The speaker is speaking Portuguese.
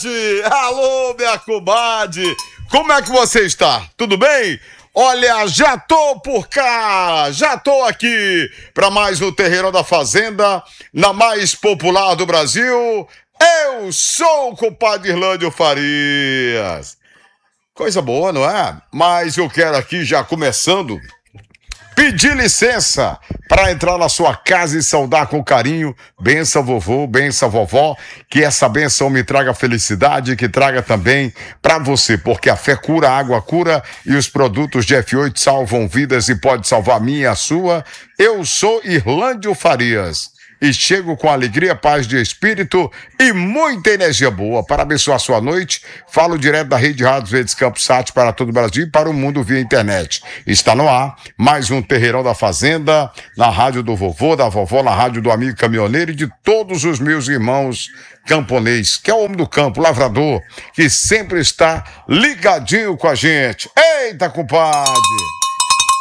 comadre! Alô, minha comadre! Como é que você está? Tudo bem? Olha, já tô por cá, já tô aqui para mais um Terreirão da Fazenda, na mais popular do Brasil. Eu sou o compadre Irlândio Farias. Coisa boa, não é? Mas eu quero aqui, já começando, pedir licença para entrar na sua casa e saudar com carinho. Benção vovô, benção vovó, que essa benção me traga felicidade, que traga também para você, porque a fé cura, a água cura e os produtos de F8 salvam vidas e pode salvar a minha e a sua. Eu sou Irlândio Farias e chego com alegria, paz de espírito e muita energia boa para abençoar a sua noite. Falo direto da Rede Rádios Verdes Campos Sat para todo o Brasil e para o mundo via internet. Está no ar mais um Terreirão da Fazenda, na rádio do vovô, da vovó, na rádio do amigo caminhoneiro e de todos os meus irmãos camponês, que é o homem do campo, lavrador, que sempre está ligadinho com a gente. Eita, compadre!